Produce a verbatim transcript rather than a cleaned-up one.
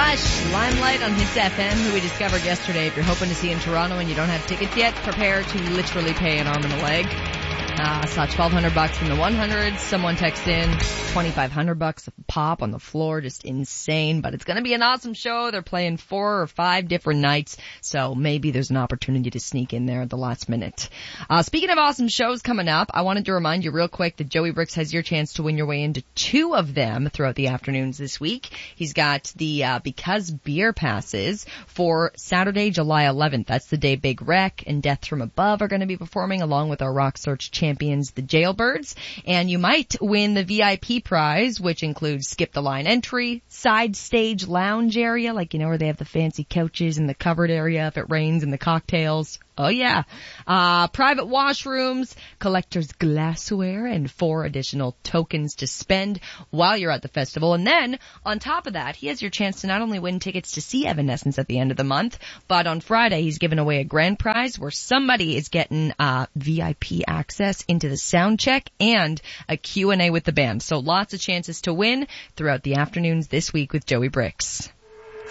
Hush, Limelight on Hits F M, who we discovered yesterday. If you're hoping to see in Toronto and you don't have tickets yet, prepare to literally pay an arm and a leg. Uh, saw twelve hundred bucks in the one hundreds. Someone texted in twenty-five hundred bucks a pop on the floor. Just insane. But it's going to be an awesome show. They're playing four or five different nights. So maybe there's an opportunity to sneak in there at the last minute. Uh, speaking of awesome shows coming up, I wanted to remind you real quick that Joey Bricks has your chance to win your way into two of them throughout the afternoons this week. He's got the, uh, Because Beer passes for Saturday, July eleventh. That's the day Big Wreck and Death from Above are going to be performing along with our Rock Search champions. Champions, the Jailbirds, and you might win the V I P prize, which includes skip the line entry, side stage lounge area, like, you know, where they have the fancy couches and the covered area if it rains and the cocktails. Oh yeah. Uh, private washrooms, collector's glassware, and four additional tokens to spend while you're at the festival. And then, on top of that, he has your chance to not only win tickets to see Evanescence at the end of the month, but on Friday he's giving away a grand prize where somebody is getting, uh, V I P access into the sound check and a Q and A with the band. So lots of chances to win throughout the afternoons this week with Joey Bricks.